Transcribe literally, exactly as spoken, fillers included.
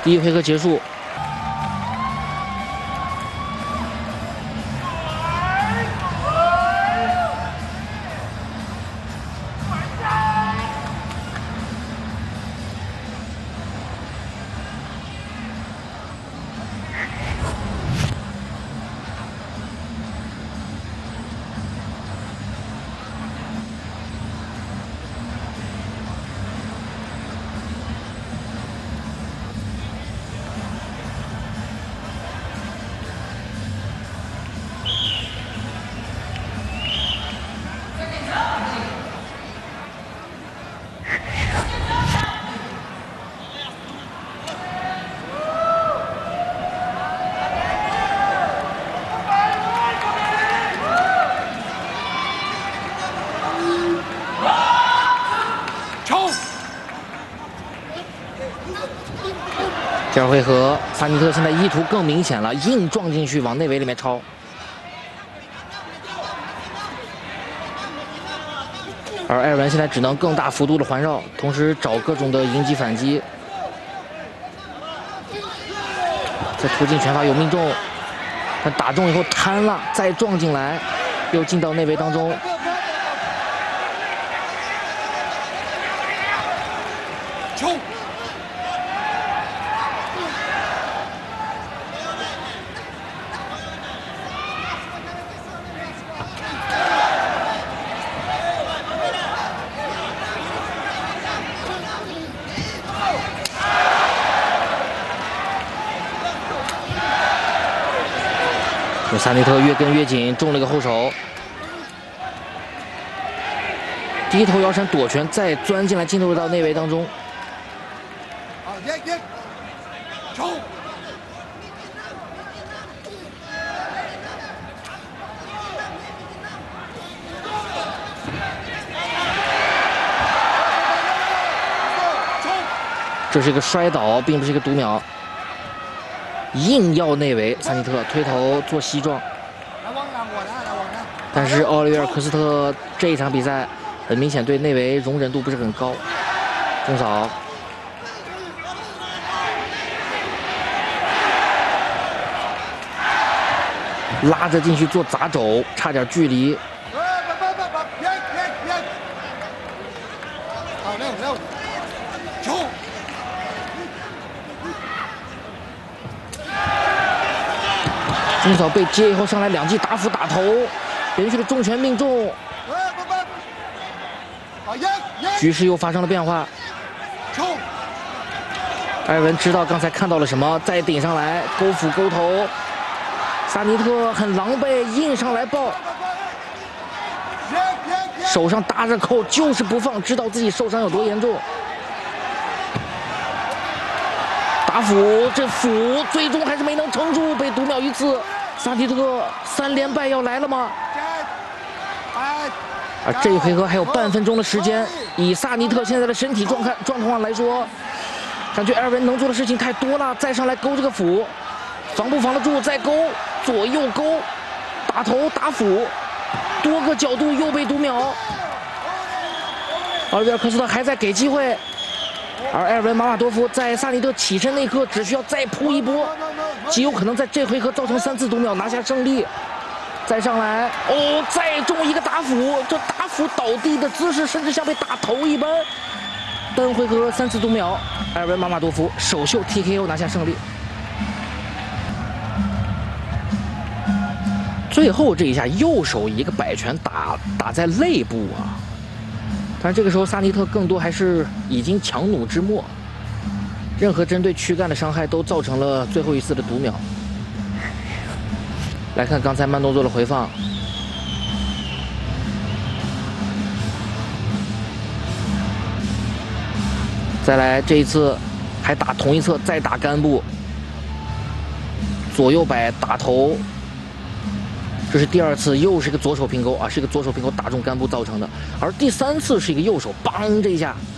第一回合结束。 第二回合，萨尼特现在意图更明显了，硬撞进去往内围里面抄。而艾尔文现在只能更大幅度的环绕，同时找各种的迎击反击。这突进拳法有命中，但打中以后瘫了，再撞进来，又进到内围当中。 冲！ 萨尼特越跟越紧，中了个后手。低头摇闪躲拳，再钻进来，进入到内围当中。 好，耶耶，冲！ 这是一个摔倒，并不是一个读秒。硬要内围，萨尼特推头做膝撞。但是奥利维尔·科斯特这一场比赛很明显对内围容忍度不是很高。中扫。 拉着进去做砸肘，差点距离。 好，六六，冲！ 中扫被接以后上来两记打斧打头，连续的重拳命中。局势又发生了变化。 冲！ 艾尔文知道刚才看到了什么，再顶上来勾斧勾头。 萨尼特很狼狈，硬上来抱，手上搭着扣，就是不放，知道自己受伤有多严重。打斧，这斧最终还是没能撑住，被读秒一次。萨尼特三连败要来了吗？而这一回合还有半分钟的时间，以萨尼特现在的身体状态状况来说，感觉艾尔文能做的事情太多了。再上来勾这个斧，防不防得住？再勾。 左右勾，打头打斧，多个角度又被读秒。奥利维尔·科斯特还在给机会，而埃尔文·马马多夫在萨尼特起身那一刻只需要再扑一波，极有可能在这回合造成三次读秒拿下胜利。再上来，哦，再中一个打斧，这打斧倒地的姿势甚至像被打头一般。单回合三次读秒，埃尔文·马马多夫首秀 T K O 拿下胜利。 最后这一下，右手一个摆拳打打在肋部啊！但是这个时候，萨尼特更多还是已经强弩之末，任何针对躯干的伤害都造成了最后一次的读秒。来看刚才慢动作的回放，再来这一次还打同一侧，再打肝部，左右摆打头。 这是第二次，又是一个左手平勾啊，是一个左手平勾打中肝部造成的，而第三次是一个右手，梆这一下